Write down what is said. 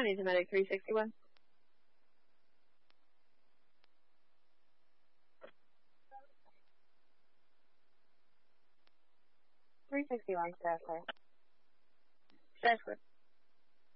County to Medic 361. 361, staff clear. Staff clear.